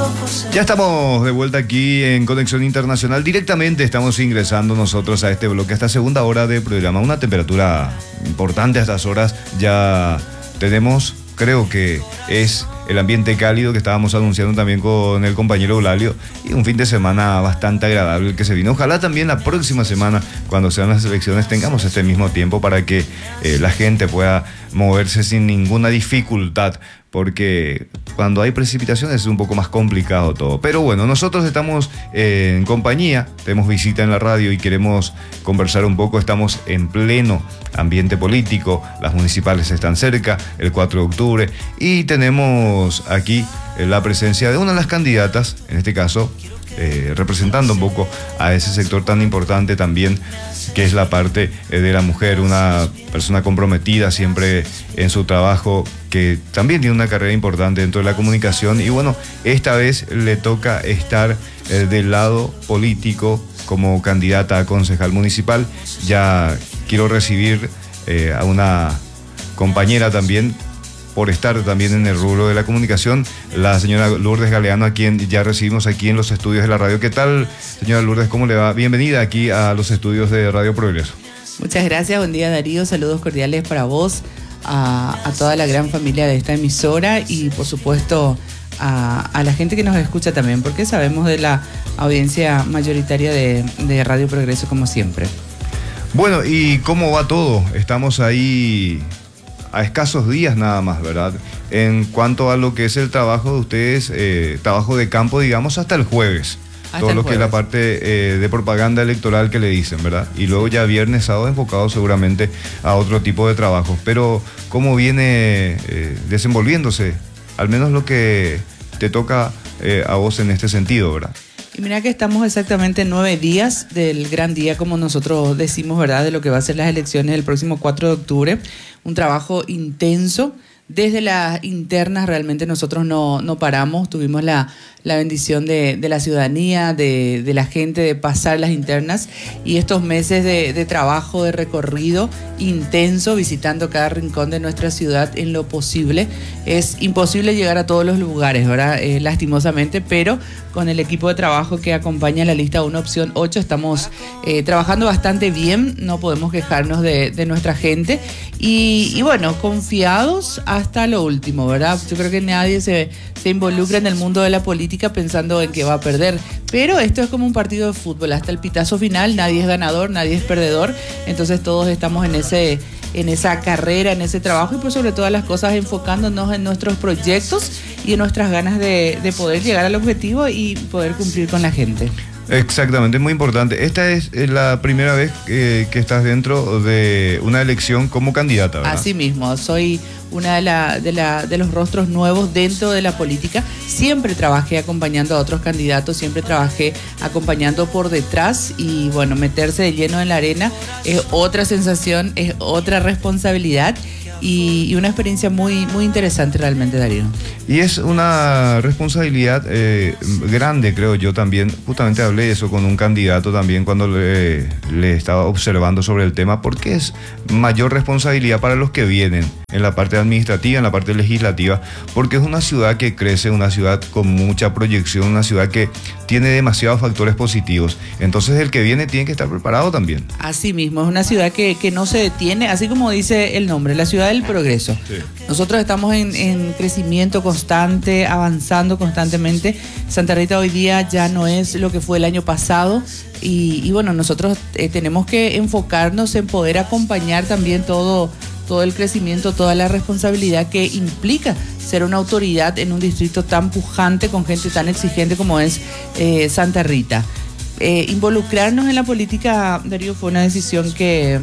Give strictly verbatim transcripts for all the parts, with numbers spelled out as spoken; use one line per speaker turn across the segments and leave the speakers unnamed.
Ya estamos de vuelta aquí en Conexión Internacional. Directamente estamos ingresando nosotros a este bloque, a esta segunda hora de programa. Una temperatura importante a estas horas. Ya tenemos, creo que es el ambiente cálido que estábamos anunciando también con el compañero Eulalio, y un fin de semana bastante agradable el que se vino. Ojalá también la próxima semana, cuando sean las elecciones, tengamos este mismo tiempo para que eh, la gente pueda moverse sin ninguna dificultad, porque cuando hay precipitaciones es un poco más complicado todo. Pero bueno, nosotros estamos eh, en compañía, tenemos visita en la radio y queremos conversar un poco. Estamos en pleno ambiente político, las municipales están cerca, el cuatro de octubre, y tenemos aquí eh, la presencia de una de las candidatas, en este caso eh, representando un poco a ese sector tan importante también, que es la parte eh, de la mujer, una persona comprometida siempre en su trabajo, que también tiene una carrera importante dentro de la comunicación. Y bueno, esta vez le toca estar eh, del lado político como candidata a concejal municipal. Ya quiero recibir eh, a una compañera también, por estar también en el rubro de la comunicación, la señora Lourdes Galeano, a quien ya recibimos aquí en los estudios de la radio. ¿Qué tal, señora Lourdes? ¿Cómo le va? Bienvenida aquí a los estudios de Radio Progreso.
Muchas gracias, buen día Darío, saludos cordiales para vos, a, a toda la gran familia de esta emisora y por supuesto a, a la gente que nos escucha también, porque sabemos de la audiencia mayoritaria de, de Radio Progreso como siempre.
Bueno, ¿y cómo va todo? Estamos ahí a escasos días nada más, ¿verdad? En cuanto a lo que es el trabajo de ustedes, eh, trabajo de campo, digamos, hasta el jueves. Hasta todo lo jueves. Que es la parte eh, de propaganda electoral que le dicen, ¿verdad? Y luego ya viernes, sábado enfocado seguramente a otro tipo de trabajos. Pero ¿cómo viene eh, desenvolviéndose? Al menos lo que te toca eh, a vos en este sentido, ¿verdad?
Y mira que estamos exactamente nueve días del gran día, como nosotros decimos, ¿verdad? De lo que va a ser las elecciones el próximo cuatro de octubre. Un trabajo intenso. Desde las internas realmente nosotros no, no paramos, tuvimos la, la bendición de, de la ciudadanía, de, de la gente, de pasar las internas, y estos meses de, de trabajo, de recorrido intenso, visitando cada rincón de nuestra ciudad en lo posible. Es imposible llegar a todos los lugares, ¿verdad? Eh, lastimosamente, pero con el equipo de trabajo que acompaña la lista uno, opción ocho, estamos eh, trabajando bastante bien, no podemos quejarnos de, de nuestra gente, y, y bueno, confiados hasta lo último, ¿verdad? Yo creo que nadie se, se involucra en el mundo de la política pensando en que va a perder, pero esto es como un partido de fútbol, hasta el pitazo final, nadie es ganador, nadie es perdedor, entonces todos estamos en ese... en esa carrera, en ese trabajo, y por sobre todas las cosas enfocándonos en nuestros proyectos y en nuestras ganas de, de poder llegar al objetivo y poder cumplir con la gente.
Exactamente, es muy importante. Esta es la primera vez que, que estás dentro de una elección como candidata, ¿verdad?
Así mismo, soy una de, la, de, la, de los rostros nuevos dentro de la política. Siempre trabajé acompañando a otros candidatos, siempre trabajé acompañando por detrás, y bueno, meterse de lleno en la arena es otra sensación, es otra responsabilidad. Y, y una experiencia muy, muy interesante realmente, Darío.
Y es una responsabilidad eh, grande, creo yo también. Justamente hablé de eso con un candidato también cuando le, le estaba observando sobre el tema, porque es mayor responsabilidad para los que vienen en la parte administrativa, en la parte legislativa, porque es una ciudad que crece, una ciudad con mucha proyección, una ciudad que tiene demasiados factores positivos. Entonces el que viene tiene que estar preparado también.
Así mismo, es una ciudad que, que no se detiene, así como dice el nombre, la ciudad del progreso. Sí. Nosotros estamos en, en crecimiento constante, avanzando constantemente. Santa Rita hoy día ya no es lo que fue el año pasado, y, y bueno, nosotros eh, tenemos que enfocarnos en poder acompañar también todo, todo el crecimiento, toda la responsabilidad que implica ser una autoridad en un distrito tan pujante, con gente tan exigente como es eh, Santa Rita. Eh, involucrarnos en la política, Darío, fue una decisión que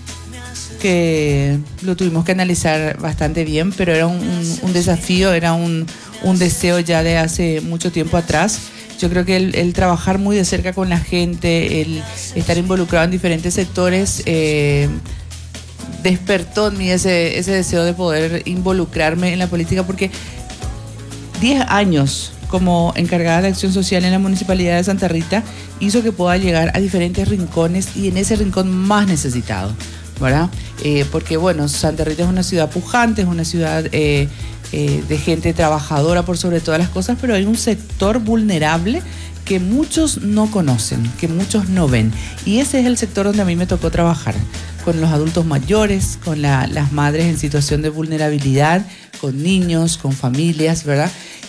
que lo tuvimos que analizar bastante bien, pero era un, un, un desafío, era un, un deseo ya de hace mucho tiempo atrás. Yo creo que el, el trabajar muy de cerca con la gente, el estar involucrado en diferentes sectores, eh, despertó en mí ese, ese deseo de poder involucrarme en la política, porque diez años como encargada de acción social en la Municipalidad de Santa Rita hizo que pueda llegar a diferentes rincones, y en ese rincón más necesitado. ¿verdad? Eh, porque, bueno, Santa Rita es una ciudad pujante, es una ciudad eh, eh, de gente trabajadora por sobre todas las cosas, pero hay un sector vulnerable que muchos no conocen, que muchos no ven. Y ese es el sector donde a mí me tocó trabajar, con los adultos mayores, con la, las madres en situación de vulnerabilidad, con niños, con familias, ¿verdad?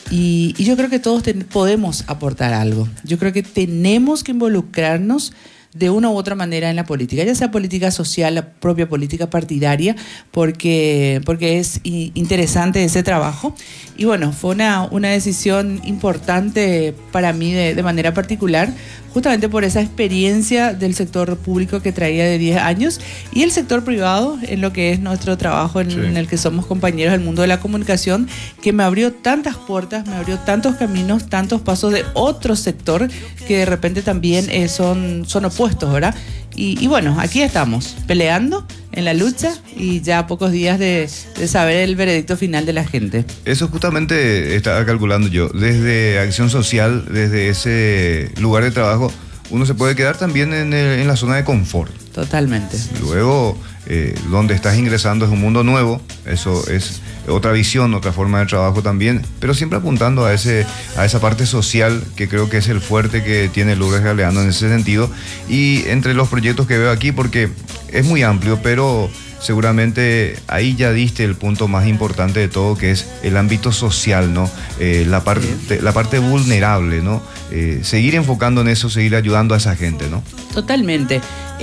Y, y yo creo que todos ten, podemos aportar algo. Yo creo que tenemos que involucrarnos de una u otra manera en la política, ya sea política social, la propia política partidaria, porque, porque es interesante ese trabajo. Y bueno, fue una, una decisión importante para mí de, de manera particular, justamente por esa experiencia del sector público que traía de diez años y el sector privado en lo que es nuestro trabajo, en, sí. en el que somos compañeros del mundo de la comunicación, que me abrió tantas puertas, me abrió tantos caminos, tantos pasos de otro sector que de repente también eh, son, son opuestos, ¿verdad? Y, y bueno, aquí estamos, peleando en la lucha y ya a pocos días de, de saber el veredicto final de la gente.
Eso justamente estaba calculando yo. Desde Acción Social, desde ese lugar de trabajo, uno se puede quedar también en, el, en la zona de confort.
Totalmente.
Luego, eh, donde estás ingresando es un mundo nuevo, eso es otra visión, otra forma de trabajo también, pero siempre apuntando a ese a esa parte social que creo que es el fuerte que tiene Lourdes Galeano en ese sentido. Y entre los proyectos que veo aquí, porque es muy amplio, pero seguramente ahí ya diste el punto más importante de todo, que es el ámbito social, ¿no? Eh, la parte, sí. la parte vulnerable, ¿no? Eh, seguir enfocando en eso, seguir ayudando a esa gente, ¿no?
Totalmente.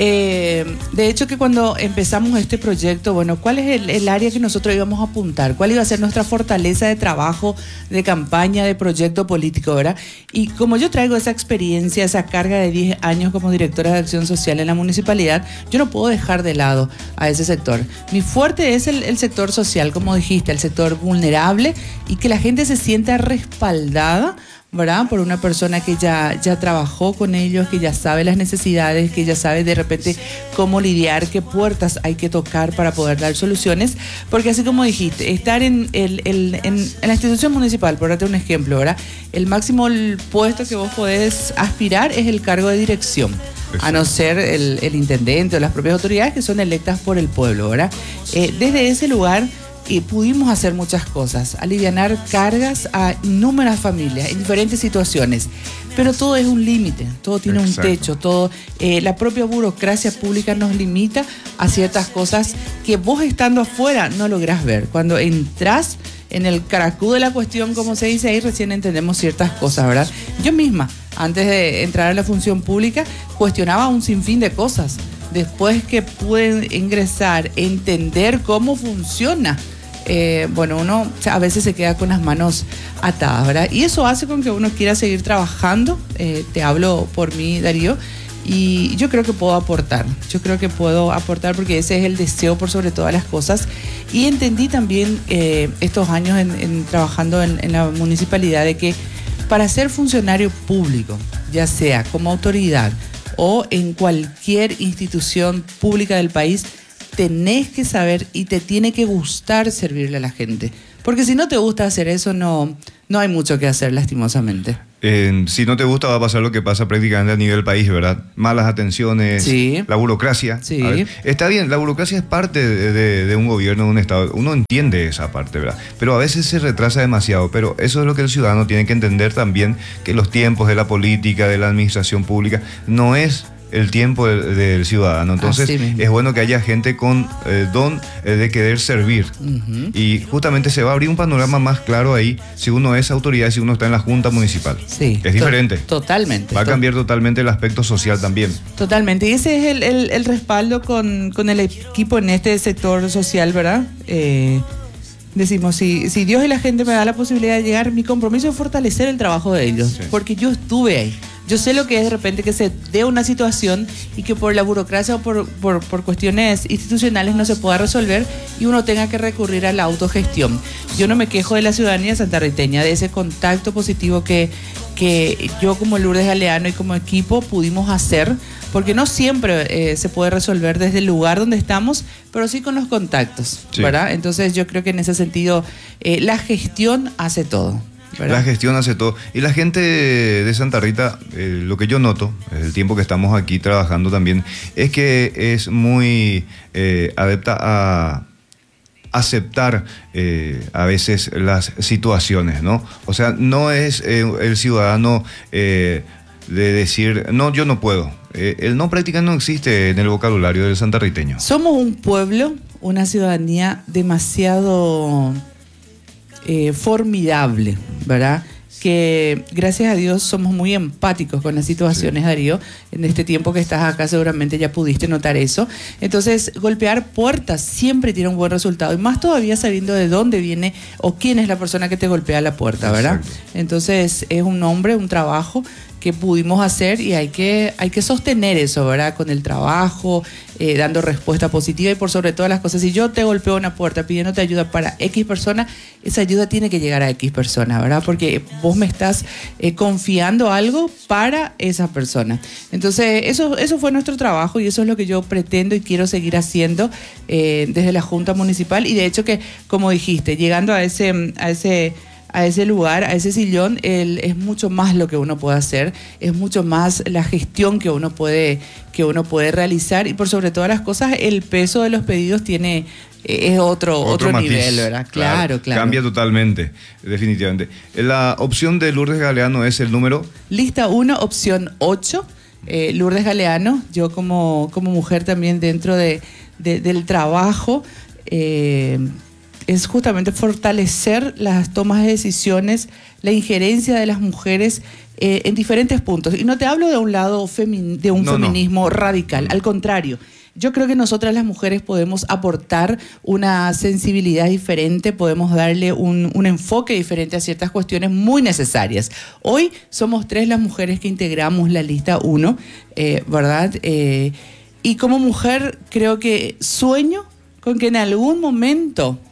Eh, de hecho, que cuando empezamos este proyecto, bueno, ¿cuál es el, el área que nosotros íbamos a apuntar? ¿Cuál iba a ser nuestra fortaleza de trabajo, de campaña, de proyecto político, ¿verdad? Y como yo traigo esa experiencia, esa carga de diez años como directora de Acción Social en la municipalidad, yo no puedo dejar de lado a ese sector. Mi fuerte es el, el sector social, como dijiste, el sector vulnerable, y que la gente se sienta respaldada, ¿verdad? Por una persona que ya, ya trabajó con ellos, que ya sabe las necesidades, que ya sabe de repente cómo lidiar, qué puertas hay que tocar para poder dar soluciones. Porque así como dijiste, estar en, el, el, en, en la institución municipal, por darte un ejemplo, ¿verdad? El máximo el puesto que vos podés aspirar es el cargo de dirección, a no ser el, el intendente o las propias autoridades que son electas por el pueblo, ¿verdad? Eh, desde ese lugar y pudimos hacer muchas cosas, alivianar cargas a inúmeras familias en diferentes situaciones, pero todo es un límite, todo tiene Exacto. un techo, todo eh, la propia burocracia pública nos limita a ciertas cosas que vos estando afuera no lográs ver. Cuando entras en el caracú de la cuestión, como se dice ahí, recién entendemos ciertas cosas, ¿verdad? Yo misma, antes de entrar a la función pública, cuestionaba un sinfín de cosas. Después que pude ingresar, entender cómo funciona, Eh, bueno, uno a veces se queda con las manos atadas, ¿verdad? Y eso hace con que uno quiera seguir trabajando. Eh, te hablo por mí, Darío, y yo creo que puedo aportar. Yo creo que puedo aportar porque ese es el deseo por sobre todas las cosas. Y entendí también eh, estos años en, en, trabajando en, en la municipalidad de que para ser funcionario público, ya sea como autoridad o en cualquier institución pública del país, tenés que saber y te tiene que gustar servirle a la gente. Porque si no te gusta hacer eso, no, no hay mucho que hacer, lastimosamente.
Eh, si no te gusta, va a pasar lo que pasa prácticamente a nivel país, ¿verdad? Malas atenciones,
sí.
la burocracia.
Sí.
A ver, está bien, la burocracia es parte de, de, de un gobierno, de un estado. Uno entiende esa parte, ¿verdad? Pero a veces se retrasa demasiado. Pero eso es lo que el ciudadano tiene que entender también, que los tiempos de la política, de la administración pública, no es el tiempo del, del ciudadano. Entonces es bueno que haya gente con eh, don eh, de querer servir. Uh-huh. Y justamente se va a abrir un panorama más claro ahí si uno es autoridad, si uno está en la junta municipal.
Sí,
es diferente.
To- totalmente.
Va a cambiar totalmente el aspecto social también.
Totalmente. Y ese es el, el, el respaldo con, con el equipo en este sector social, ¿verdad? Eh, decimos, si, si Dios y la gente me da la posibilidad de llegar, mi compromiso es fortalecer el trabajo de ellos. Sí. Porque yo estuve ahí. Yo sé lo que es de repente que se dé una situación y que por la burocracia o por, por, por cuestiones institucionales no se pueda resolver y uno tenga que recurrir a la autogestión. Yo no me quejo de la ciudadanía santarriteña, de ese contacto positivo que, que yo como Lourdes Galeano y como equipo pudimos hacer, porque no siempre eh, se puede resolver desde el lugar donde estamos, pero sí con los contactos, sí. ¿verdad? Entonces yo creo que en ese sentido eh, la gestión hace todo. ¿verdad?
La gestión hace todo. Y la gente de Santa Rita, eh, lo que yo noto, el tiempo que estamos aquí trabajando también, es que es muy eh, adepta a aceptar eh, a veces las situaciones, ¿no? O sea, no es eh, el ciudadano eh, de decir, no, yo no puedo. Eh, el no práctica no existe en el vocabulario del santarriteño.
Somos un pueblo, una ciudadanía demasiado eh, formidable, ¿verdad? Que gracias a Dios somos muy empáticos con las situaciones, sí. Darío. En este tiempo que estás acá seguramente ya pudiste notar eso. Entonces, golpear puertas siempre tiene un buen resultado. Y más todavía sabiendo de dónde viene o quién es la persona que te golpea la puerta, ¿verdad? Exacto. Entonces, es un nombre, un trabajo que pudimos hacer y hay que, hay que sostener eso, ¿verdad? Con el trabajo, eh, dando respuesta positiva y por sobre todas las cosas. Si yo te golpeo una puerta pidiéndote ayuda para X persona, esa ayuda tiene que llegar a X persona, ¿verdad? Porque vos me estás eh, confiando algo para esa persona. Entonces, eso, eso fue nuestro trabajo y eso es lo que yo pretendo y quiero seguir haciendo eh, desde la Junta Municipal. Y de hecho que, como dijiste, llegando a ese... A ese a ese lugar, a ese sillón, el, es mucho más lo que uno puede hacer, es mucho más la gestión que uno puede, que uno puede realizar y por sobre todas las cosas el peso de los pedidos tiene es otro, otro, otro nivel, ¿verdad? Claro, claro, claro.
Cambia totalmente, definitivamente. La opción de Lourdes Galeano es el número...
Lista uno, opción ocho. Eh, Lourdes Galeano, yo como, como mujer también dentro de, de, del trabajo... Eh, es justamente fortalecer las tomas de decisiones, la injerencia de las mujeres eh, en diferentes puntos. Y no te hablo de un lado femin- de un no, feminismo no. radical, al contrario. Yo creo que nosotras las mujeres podemos aportar una sensibilidad diferente, podemos darle un, un enfoque diferente a ciertas cuestiones muy necesarias. Hoy somos tres las mujeres que integramos la lista uno, eh, ¿verdad? Eh, y como mujer creo que sueño con que en algún momento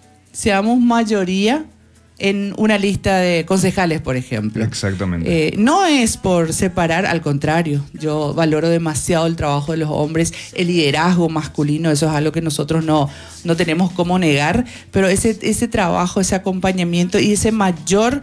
seamos mayoría en una lista de concejales, por ejemplo.
Exactamente.
Eh, no es por separar, al contrario. Yo valoro demasiado el trabajo de los hombres, el liderazgo masculino, eso es algo que nosotros no, no tenemos cómo negar, pero ese, ese trabajo, ese acompañamiento y ese mayor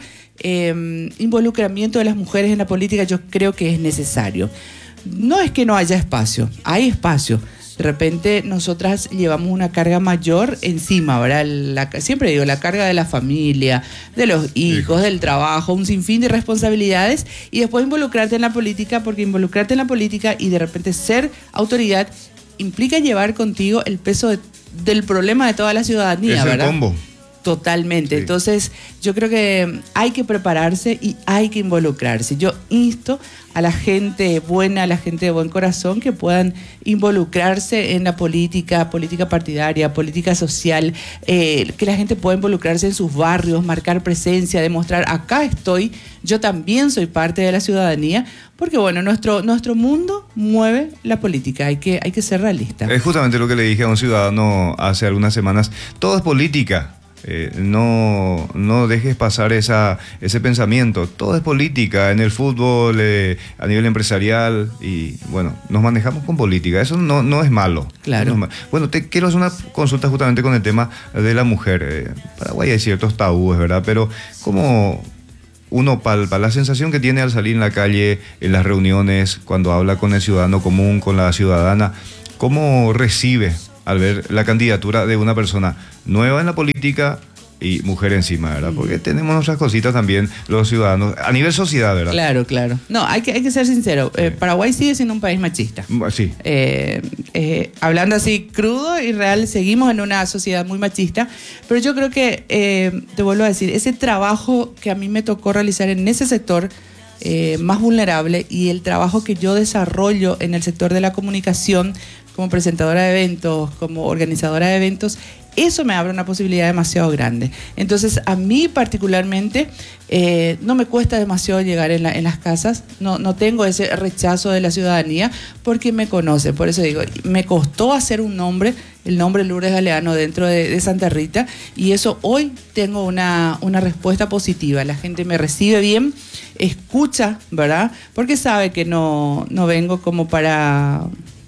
eh, involucramiento de las mujeres en la política yo creo que es necesario. No es que no haya espacio, hay espacio. De repente nosotras llevamos una carga mayor encima, ¿verdad? La, siempre digo, la carga de la familia, de los hijos, hijos, del trabajo, un sinfín de responsabilidades y después involucrarte en la política, porque involucrarte en la política y de repente ser autoridad implica llevar contigo el peso de, del problema de toda la ciudadanía,
es
¿verdad?
El combo.
Totalmente.
Sí.
Entonces, yo creo que hay que prepararse y hay que involucrarse. Yo insto a la gente buena, a la gente de buen corazón que puedan involucrarse en la política, política partidaria, política social, eh, que la gente pueda involucrarse en sus barrios, marcar presencia, demostrar acá estoy, yo también soy parte de la ciudadanía, porque bueno, nuestro, nuestro mundo mueve la política, hay que, hay que ser realista.
Es justamente lo que le dije a un ciudadano hace algunas semanas, todo es política. Eh, no, no dejes pasar esa, ese pensamiento. Todo es política en el fútbol, eh, a nivel empresarial y bueno, nos manejamos con política. Eso no, no es malo.
Claro.
No es malo. Bueno, te quiero hacer una consulta justamente con el tema de la mujer. En eh, Paraguay hay ciertos tabúes, ¿verdad? Pero ¿cómo uno palpa la sensación que tiene al salir en la calle, en las reuniones, cuando habla con el ciudadano común, con la ciudadana? ¿Cómo recibe al ver la candidatura de una persona nueva en la política y mujer encima, ¿verdad? Porque tenemos nuestras cositas también los ciudadanos, a nivel sociedad, ¿verdad?
Claro, claro. No, hay que, hay que ser sincero. Eh, Paraguay sigue siendo un país machista.
Sí.
Eh, eh, hablando así crudo y real, seguimos en una sociedad muy machista, pero yo creo que, eh, te vuelvo a decir, ese trabajo que a mí me tocó realizar en ese sector eh, más vulnerable y el trabajo que yo desarrollo en el sector de la comunicación, como presentadora de eventos, como organizadora de eventos, eso me abre una posibilidad demasiado grande. Entonces, a mí particularmente, eh, no me cuesta demasiado llegar en, la, en las casas, no, no tengo ese rechazo de la ciudadanía, porque me conocen. Por eso digo, me costó hacer un nombre, el nombre Lourdes Galeano dentro de, de Santa Rita, y eso hoy tengo una, una respuesta positiva. La gente me recibe bien, escucha, ¿verdad? Porque sabe que no, no vengo como para...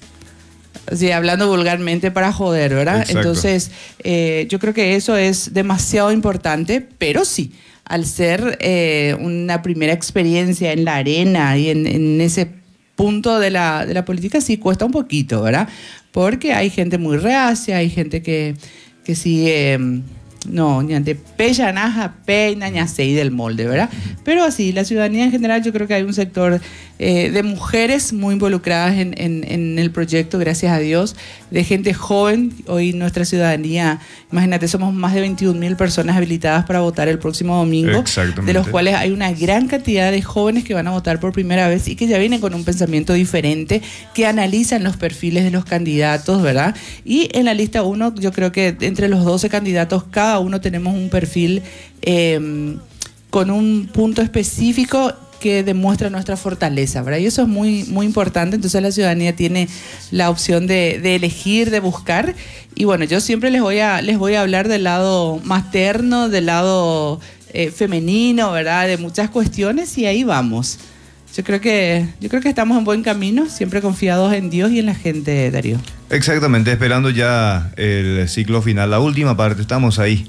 Sí, hablando vulgarmente, para joder, ¿verdad?
Exacto.
Entonces, eh, yo creo que eso es demasiado importante, pero sí, al ser eh, una primera experiencia en la arena y en, en ese punto de la, de la política, sí cuesta un poquito, ¿verdad? Porque hay gente muy reacia, hay gente que, que sigue... Eh, no, ni ante pella, naja, peina, ni así del molde, ¿verdad? Pero así, la ciudadanía en general, yo creo que hay un sector eh, de mujeres muy involucradas en, en, en el proyecto, gracias a Dios, de gente joven. Hoy nuestra ciudadanía, imagínate, somos más de veintiún mil personas habilitadas para votar el próximo domingo, de los cuales hay una gran cantidad de jóvenes que van a votar por primera vez y que ya vienen con un pensamiento diferente, que analizan los perfiles de los candidatos, ¿verdad? Y en la lista uno, yo creo que entre los doce candidatos, cada uno tenemos un perfil eh, con un punto específico que demuestra nuestra fortaleza, ¿verdad? Y eso es muy, muy importante. Entonces la ciudadanía tiene la opción de, de elegir, de buscar. Y bueno, yo siempre les voy a, les voy a hablar del lado materno, del lado eh, femenino, ¿verdad? De muchas cuestiones, y ahí vamos. Yo creo que, yo creo que estamos en buen camino, siempre confiados en Dios y en la gente, Darío.
Exactamente, esperando ya el ciclo final, la última parte, estamos ahí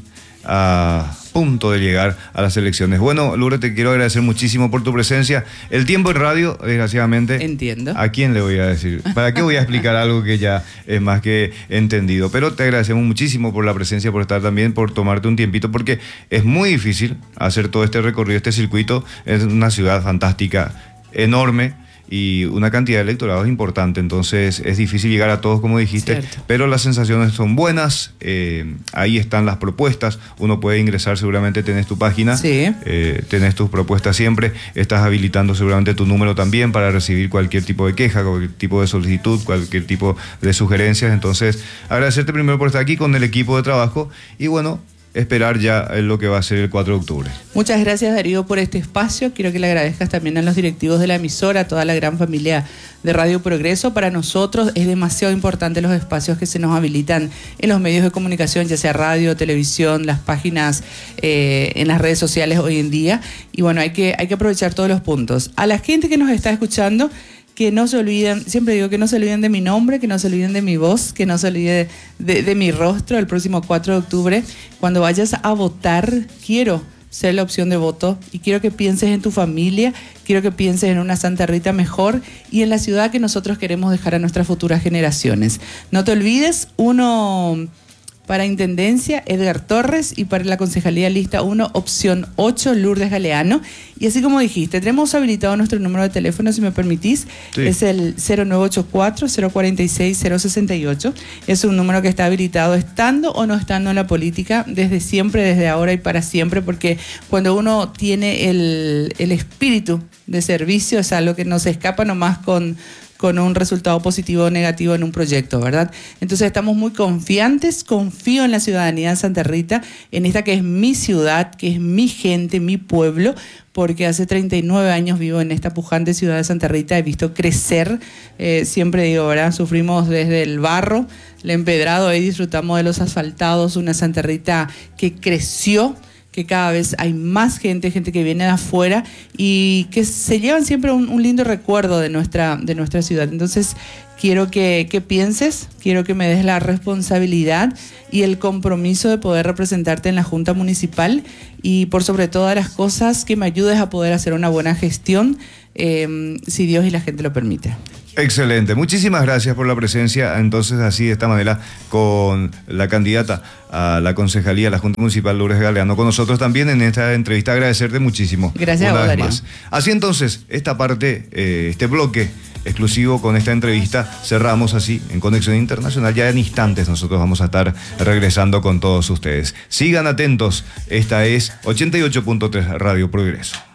a punto de llegar a las elecciones. Bueno, Lourdes, te quiero agradecer muchísimo por tu presencia. El tiempo en radio, desgraciadamente...
Entiendo.
¿A quién le voy a decir? ¿Para qué voy a explicar algo que ya es más que entendido? Pero te agradecemos muchísimo por la presencia, por estar también, por tomarte un tiempito, porque es muy difícil hacer todo este recorrido, este circuito. Es una ciudad fantástica, enorme, y una cantidad de electorados importante, entonces es difícil llegar a todos, como dijiste. Cierto. Pero las sensaciones son buenas, eh, ahí están las propuestas, uno puede ingresar, seguramente tenés tu página,
sí.
eh, tenés tus propuestas siempre, estás habilitando seguramente tu número también para recibir cualquier tipo de queja, cualquier tipo de solicitud, cualquier tipo de sugerencias. Entonces, agradecerte primero por estar aquí con el equipo de trabajo y bueno, esperar ya lo que va a ser el cuatro de octubre.
Muchas gracias, Darío, por este espacio. Quiero que le agradezcas también a los directivos de la emisora, a toda la gran familia de Radio Progreso. Para nosotros es demasiado importante los espacios que se nos habilitan en los medios de comunicación, ya sea radio, televisión, las páginas eh, en las redes sociales hoy en día. Y bueno, hay que, hay que aprovechar todos los puntos. A la gente que nos está escuchando, que no se olviden, siempre digo que no se olviden de mi nombre, que no se olviden de mi voz, que no se olviden de, de, de mi rostro el próximo cuatro de octubre. Cuando vayas a votar, quiero ser la opción de voto y quiero que pienses en tu familia, quiero que pienses en una Santa Rita mejor y en la ciudad que nosotros queremos dejar a nuestras futuras generaciones. No te olvides, uno... Para Intendencia, Edgar Torres, y para la Concejalía Lista uno, opción ocho, Lourdes Galeano. Y así como dijiste, tenemos habilitado nuestro número de teléfono, si me permitís, sí. Es el cero nueve ocho cuatro, cero cuatro seis, cero seis ocho. Es un número que está habilitado estando o no estando en la política, desde siempre, desde ahora y para siempre, porque cuando uno tiene el, el espíritu de servicio, es algo que no se escapa nomás con... con un resultado positivo o negativo en un proyecto, ¿verdad? Entonces estamos muy confiantes, confío en la ciudadanía de Santa Rita, en esta que es mi ciudad, que es mi gente, mi pueblo, porque hace treinta y nueve años vivo en esta pujante ciudad de Santa Rita, he visto crecer, eh, siempre digo, ¿verdad? Sufrimos desde el barro, el empedrado, hoy disfrutamos de los asfaltados, una Santa Rita que creció, que cada vez hay más gente, gente que viene de afuera y que se llevan siempre un, un lindo recuerdo de nuestra, de nuestra ciudad. Entonces, quiero que, que pienses, quiero que me des la responsabilidad y el compromiso de poder representarte en la Junta Municipal y por sobre todas las cosas que me ayudes a poder hacer una buena gestión, eh, si Dios y la gente lo permite.
Excelente, muchísimas gracias por la presencia. Entonces, así de esta manera, con la candidata a la concejalía de la Junta Municipal, Lourdes Galeano, con nosotros también en esta entrevista. Agradecerte muchísimo.
Gracias
una
a vos,
vez
Darío.
más. Así entonces, esta parte, eh, este bloque exclusivo con esta entrevista, cerramos así en Conexión Internacional. Ya en instantes nosotros vamos a estar regresando con todos ustedes. Sigan atentos, esta es ochenta y ocho punto tres Radio Progreso.